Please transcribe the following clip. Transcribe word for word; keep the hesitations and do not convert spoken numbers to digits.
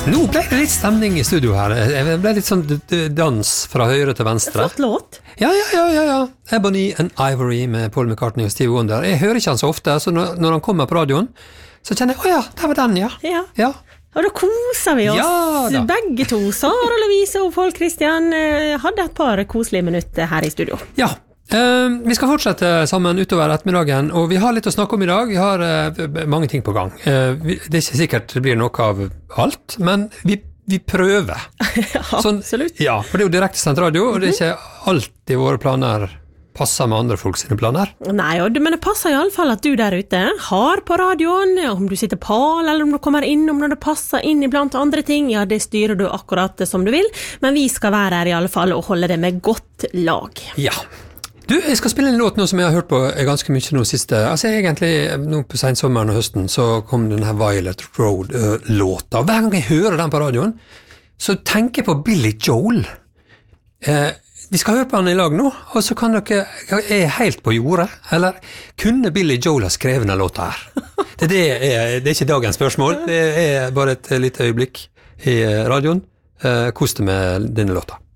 Nå ble det litt stemning i studio her. Det ble litt sånn dans fra høyre til venstre. Flott låt. Ja, ja, ja, ja, ja. Ebony and Ivory med Paul McCartney og Stevie Wonder. Jeg hører ikke han så ofte, så når, når han kommer på radioen, så kjenner jeg, åja, der var den, ja. Ja. Ja. Og da koser vi oss. Ja, da. Begge to, Sara Louise og Paul Christian, hadde et par koselige minutter her i studio. Ja. Uh, vi skal fortsette sammen utover ettermiddagen, og vi har litt å snakke om i dag. Vi har uh, mange ting på gang. Uh, vi, det er ikke sikkert det blir noe av alt, men vi, vi prøver. Ja, sånn, absolutt. Ja, for det er jo direkte sendt radio, og det er ikke alltid våre planer passer med andre folk sine planer. Nei, men det passer i alle fall at du der ute har på radioen, om du sitter på, eller om du kommer inn, om det passer inn iblant andre ting, ja, det styrer du akkurat som du vil, men vi skal være her i alle fall og holde det med godt lag. Ja. Du, jeg skal spille en låt nå som jeg har hørt på ganske mye nå siste. Altså egentlig, nå på sensommeren og høsten, så kom denne Violet Road-låta. Hver gang jeg hører den på radioen, så tenker jeg på Billy Joel. Eh, vi skal høre på han i lag nå, og så kan dere, er jeg helt på jordet, eller kunne Billy Joel ha skrevet denne låta her? Det, det, er, det er ikke dagens spørsmål, det er bare et lite øyeblikk i radioen. Eh, koste med denne låta.